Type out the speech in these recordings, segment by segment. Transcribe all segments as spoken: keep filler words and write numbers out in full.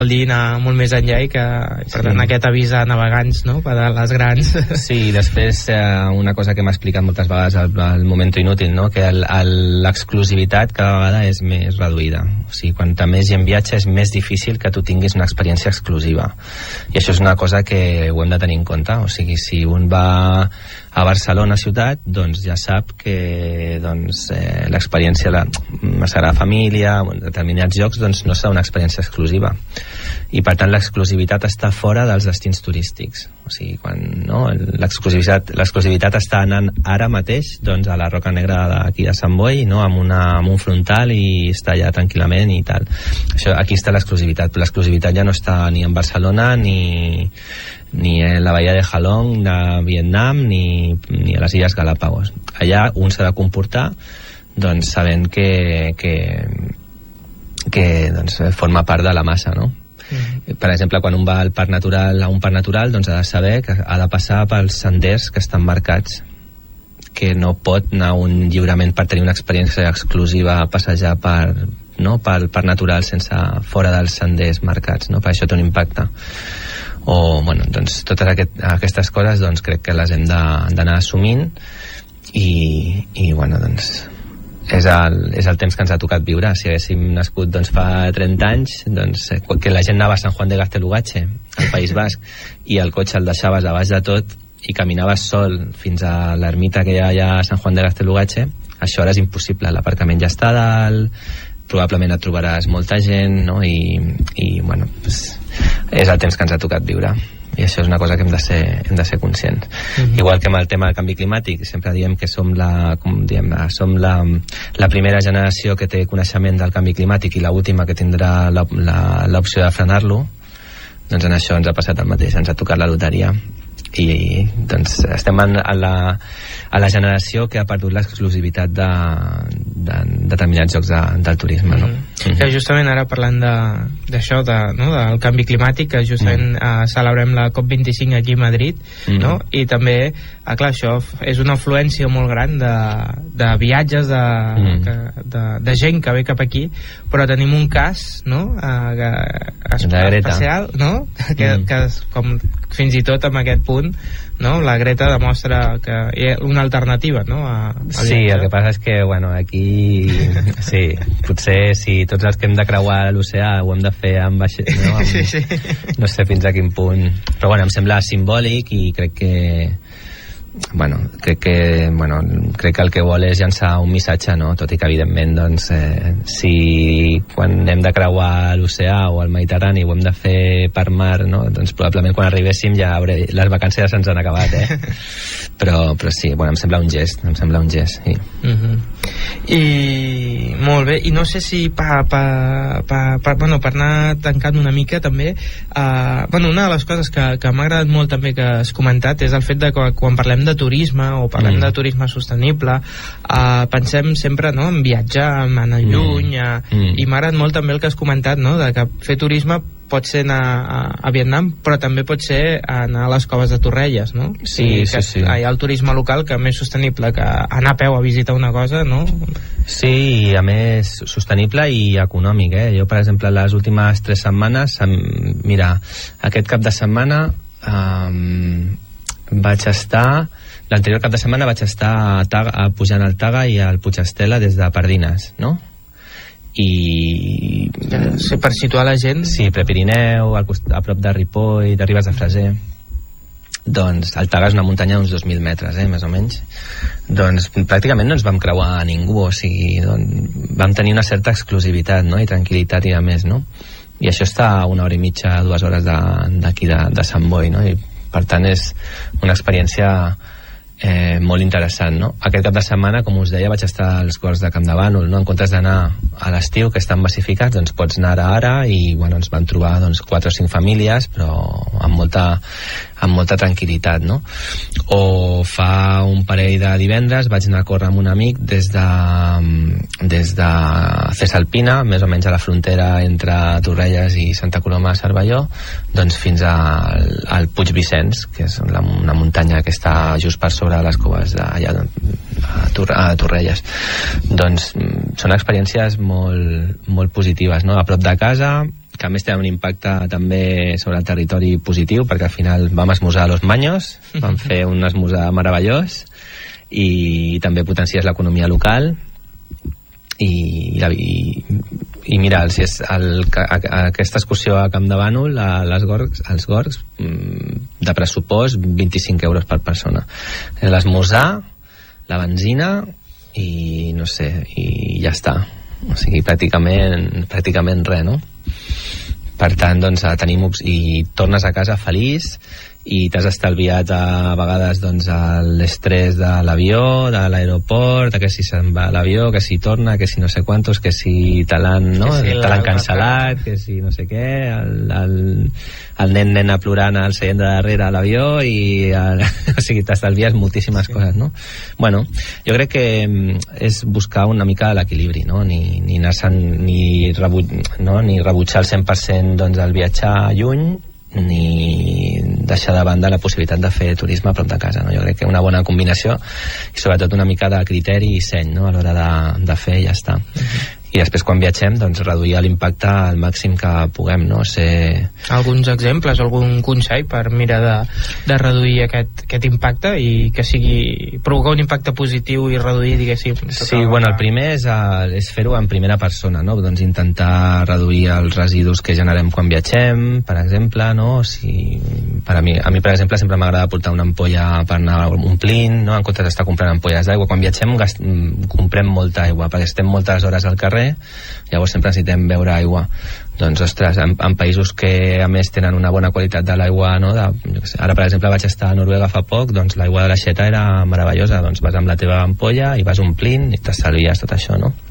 dir anar molt més enllà i que, per tant, sí. aquest avís a navegants, no?, per a les grans. Sí, i després eh, una cosa que m'ha explicat moltes vegades al, al Momento Inútil, no?, que l'exclusivitat cada vegada és més reduïda. O sigui, quanta més gent viatja és més difícil que tu tinguis una experiència exclusiva. I això és una cosa que ho hem de tenir en compte. O sigui, si un va a Barcelona ciutat, doncs ja sap que doncs, eh, l'experiència de la Sagrada Família, en determinats llocs, doncs no serà una experiència exclusiva. I per tant l'exclusivitat està fora dels destins turístics. O sigui, quan no, l'exclusivitat l'exclusivitat està anant ara mateix doncs, a la Roca Negra d'aquí de Sant Boi, no, amb, una, amb un frontal i està allà tranquil·lament i tal. Això, aquí està l'exclusivitat, però l'exclusivitat ja no està ni en Barcelona ni ni en la bahia de Halong de Vietnam ni, ni a les Illes Galápagos. Allà un s'ha de comportar doncs sabent que que, que doncs, forma part de la massa, no? Mm-hmm. Per exemple, quan un va al parc natural, a un parc natural, doncs ha de saber que ha de passar pels senders que estan marcats, que no pot anar un lliurement per tenir una experiència exclusiva a passejar per, no, pel parc natural sense fora dels senders marcats, no? Per això té un impacte. O, bueno, doncs totes aquest, aquestes coses doncs crec que les hem d'anar assumint i, i bueno, doncs és el, és el temps que ens ha tocat viure. Si haguéssim nascut doncs, fa trenta anys, doncs que la gent anava a Sant Juan de Gaztelugatxe, al País Basc, i el cotxe el deixaves a baix de tot i caminaves sol fins a l'ermita que hi ha allà a Sant Juan de Gaztelugatxe, això ara és impossible. L'aparcament ja està a dalt, probablement et trobaràs molta gent, no? I, i bueno, pues, és el temps que ens ha tocat viure i això és una cosa que hem de ser, hem de ser conscients. Mm-hmm. Igual que amb el tema del canvi climàtic, sempre diem que som la, com diem, som la, la primera generació que té coneixement del canvi climàtic i l'última que tindrà l'opció de frenar-lo, doncs en això ens ha passat el mateix, ens ha tocat la loteria i doncs estem en, a, la, a la generació que ha perdut l'exclusivitat de, de, de determinats llocs de, del turisme, no? Mm-hmm. Que justament ara parlant d'això de, de, no, del canvi climàtic, que justament mm. eh, celebrem la COP vint-i-cinc aquí a Madrid, mm. no? I també, eh, clar, això és una afluència molt gran de, de viatges de, mm. que, de, de gent que ve cap aquí, però tenim un cas, no? Eh, que, es, especial, no? Que, mm. que com fins i tot amb aquest punt, no? La Greta demostra que hi ha una alternativa, no? A, a sí, el que passa és que, bueno, aquí sí, potser si tots els que hem de creuar l'oceà ho hem de fer amb vaixell, no? Amb, sí, sí. No sé fins a quin punt, però bueno, em sembla simbòlic i crec que bueno, crec que bueno, crec que el que vol és llançar un missatge, no? Tot i que evidentment doncs, eh, si quan hem de creuar l'oceà o el Mediterrani ho hem de fer per mar, no? Doncs probablement quan arribéssim ja hauré, les vacances ja se'ns han acabat, eh? però, però sí, bueno, em sembla un gest em sembla un gest, sí. Mm-hmm. I molt bé, i no sé si pa, pa, pa, pa, bueno, per anar tancant una mica també, uh, bueno, una de les coses que, que m'ha agradat molt també que has comentat és el fet de que quan parlem de turisme o parlem mm. de turisme sostenible, uh, pensem sempre, no?, en viatjar, en anar lluny, uh, mm. i m'ha agradat molt també el que has comentat, no?, de que fer turisme pot ser anar a, a Vietnam, però també pot ser anar a les coves de Torrelles, no? Sí, sí, sí. Hi ha el turisme local que és més sostenible que anar a peu a visitar una cosa, no? Sí, i a més sostenible i econòmic, eh? Jo, per exemple, les últimes tres setmanes, mira, aquest cap de setmana um, vaig estar l'anterior cap de setmana vaig estar a, Taga, a pujant al Taga i al Puig Estela des de Pardines, no? I sí, per situar la gent, sí, Prepirineu, a prop de Ripoll, de Ribes de Freser. Doncs el Taga és una muntanya d'uns dos mil metres, eh, més o menys. Doncs pràcticament no ens vam creuar a ningú, o sigui, doncs, vam tenir una certa exclusivitat, no?, i tranquil·litat i a més, no? I això està a una hora i mitja, dues hores d'aquí de, de, de Sant Boi, no? I per tant és una experiència eh, molt interessant, no? Aquest cap de setmana, com us deia, vaig estar als Golfs de Campdevànol, no? En comptes d'anar a l'estiu, que estan massificats, doncs pots anar ara ara i, bueno, ens van trobar doncs quatre o cinc famílies, però amb molta amb molta tranquil·litat, no? O fa un parell de divendres vaig anar a córrer amb un amic des de des de Cesalpina, més o menys a la frontera entre Torrelles i Santa Coloma de Cervelló, doncs fins al, al Puig Vicenç, que és la, una muntanya que està just per sobre de les coves d'allà a, Tor a Torrelles. Doncs són experiències molt, molt positives, no? A prop de casa, que a més té un impacte també sobre el territori positiu, perquè al final vam esmorzar a Los Maños, vam fer un esmorzar meravellós, i també potencies l'economia local, i, i, i mira, si és el, a, a, aquesta excursió a Camp de Bànol, a les Gorgs, als Gorgs, de pressupost vint-i-cinc euros per persona, l'esmorzar, la benzina i no sé, i ja està, o sigui, pràcticament pràcticament res, no? Per tant, doncs, tenim i tornes a casa feliç, i t'has estalviat a vegades doncs l'estrès de l'avió, de l'aeroport, que si se'n va l'avió, que si torna, que si no sé quantos, que si te l'han no? si te l'han cancel·lat, que si no sé què, el, el, el nen nena plorant al seient de darrere a l'avió, i el, o sigui, t'estalvies moltíssimes sí. coses, no? Bueno, jo crec que és buscar una mica l'equilibri, no? Ni, ni, ni, rebu, no? ni rebutjar al cent per cent doncs, el viatjar lluny, ni deixar de banda la possibilitat de fer turisme a prop de casa, no? Jo crec que una bona combinació i sobretot una mica de criteri i seny, no? A l'hora de, de fer i ja està. Uh-huh. I després quan viatgem doncs reduir l'impacte al màxim que puguem, no? Ser... Alguns exemples, algun consell per mirar de, de reduir aquest, aquest impacte i que sigui provocar un impacte positiu i reduir, diguéssim... Sí, bueno, el primer és, és fer-ho en primera persona, no? Doncs intentar reduir els residus que generem quan viatgem, per exemple, no? Si, per a mi, a mi, per exemple, sempre m'agrada portar una ampolla per anar omplint, no? En comptes d'estar comprant ampolles d'aigua. Quan viatgem gast... comprem molta aigua, perquè estem moltes hores al carrer, llavors sempre necessitem beure aigua. Doncs, ostres, en, en països que a més tenen una bona qualitat de l'aigua, no? De, jo què sé, ara per exemple vaig estar a Noruega fa poc, doncs l'aigua de l'aixeta era meravellosa, doncs vas amb la teva ampolla i vas omplint i t'estalvies tot això, no?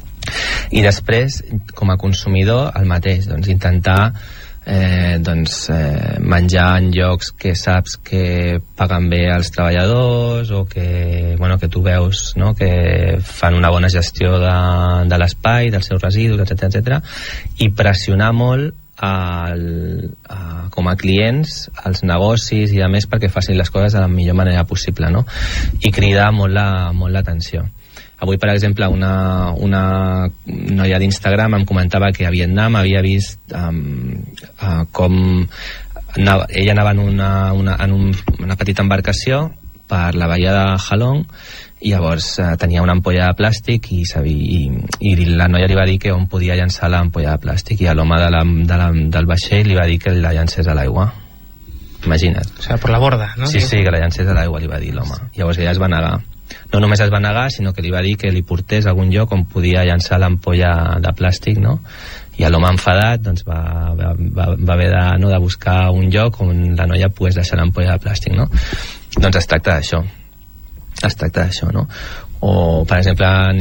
I després, com a consumidor, el mateix, doncs intentar Eh, doncs, eh, menjar en llocs que saps que paguen bé els treballadors o que, bueno, que tu veus, no? Que fan una bona gestió de, de l'espai, dels seus residus, etcètera, etcètera, i pressionar molt el, a, com a clients els negocis i a més perquè facin les coses de la millor manera possible, no? I cridar molt la, molt l'atenció. Avui, per exemple, una, una noia d'Instagram em comentava que a Vietnam havia vist um, uh, com anava, ella anava en, una, una, en un, una petita embarcació per la bahia de Halong i llavors uh, tenia una ampolla de plàstic i, sabia, i, i la noia li va dir que on podia llançar l'ampolla de plàstic i l'home de la, de la, del vaixell li va dir que la llancés a l'aigua. Imagina't. O sigui, per la borda, no? Sí, sí, que la llancés a l'aigua, li va dir l'home. Llavors ella es va negar. No només es va negar, sinó que li va dir que li portés a algun lloc on podia llançar l'ampolla de plàstic, no? I l'home enfadat doncs, va, va, va, va haver de, no, de buscar un lloc on la noia pogués deixar l'ampolla de plàstic, no? Doncs es tracta d'això. Es tracta d'això, no? O, per exemple, a,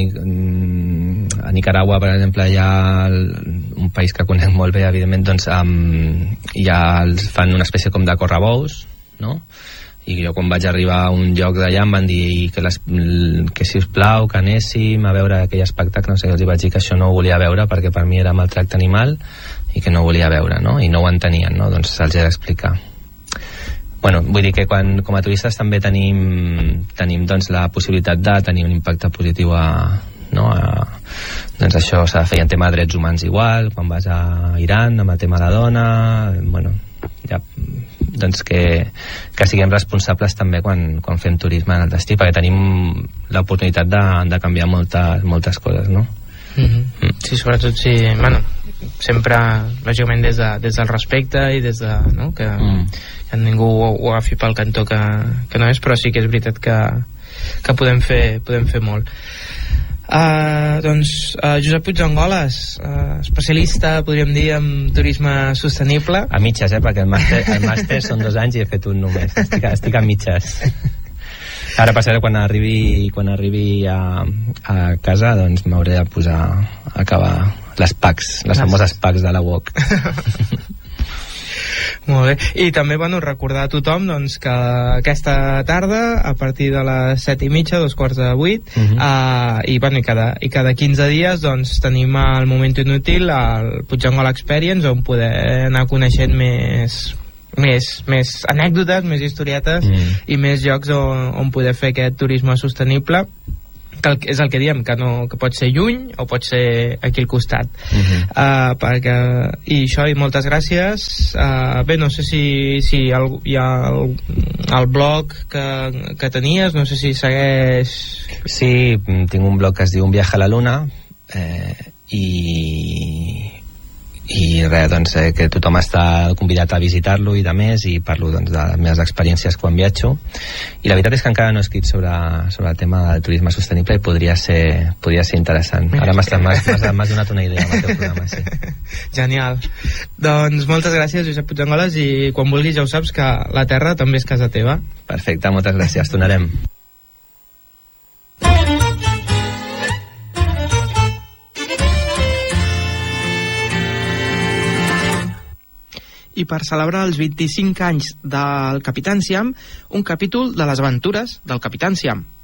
a Nicaragua, per exemple, hi ha un país que conec molt bé, evidentment, doncs um, ja els fan una espècie com de correbous, no? I jo quan vaig arribar a un lloc d'allà em van dir que, les, que si us plau que anéssim a veure aquell espectacle, no sé, els vaig dir que això no ho volia veure perquè per mi era maltracte animal i que no ho volia veure, no? I no ho entenien, no? Doncs se'ls he d'explicar. Bueno, vull dir que quan, com a turistes també tenim, tenim doncs, la possibilitat de tenir un impacte positiu a, no? A, doncs això s'ha de fer en tema de drets humans igual, quan vas a Iran amb el tema de la dona, bueno, ja... doncs que, que siguem responsables també quan, quan fem turisme en el destí, perquè tenim l'oportunitat de, de canviar moltes, moltes coses, no? Mm-hmm. Mm. Sí, sobretot si, bueno, sempre lògicament des, de, des del respecte i des de, no? Que, mm. que ningú ho, ho agafi pel cantó que, que no és, però sí que és veritat que, que podem fer, podem fer molt. Uh, doncs uh, Josep Puigdengoles, uh, especialista, podríem dir, en turisme sostenible. A mitges, eh, perquè el màster, el màster són dos anys i he fet un només. Estic, estic a mitges. Ara passaré quan arribi, quan arribi a, a casa, doncs m'hauré de posar a acabar les packs, les famoses packs de la U O C. Molt bé. I també, bueno, recordar a tothom doncs, que aquesta tarda, a partir de les set i mitja, dos quarts de vuit, uh-huh. uh, i, bueno, i, cada, i cada quinze dies doncs, tenim el Moment Inútil, el Puigdengola Experience, on poder anar coneixent més, més, més anècdotes, més historietes mm. i més llocs on, on poder fer aquest turisme sostenible. que el, és el que diem, que, no, que pot ser lluny o pot ser aquí al costat. Uh-huh. uh, perquè, i això, i moltes gràcies. Uh, bé, no sé si, si el, hi ha el, el blog que, que tenies, no sé si segueix... Sí, tinc un blog que es diu Un viaje a la luna, eh, i i res, doncs, eh, que tothom està convidat a visitar-lo i de més, i parlo, doncs, de les meves experiències quan viatjo, i la veritat és que encara no he escrit sobre, sobre el tema del turisme sostenible i podria ser, podria ser interessant. Ara m'has donat una idea amb el teu programa, sí. Genial. Doncs moltes gràcies, Josep Puigdengolas, i quan vulguis ja ho saps que la Terra també és casa teva. Perfecte, moltes gràcies, tornarem. I per celebrar els vint-i-cinc anys del Capitán Siam, un capítol de les aventures del Capitán Siam.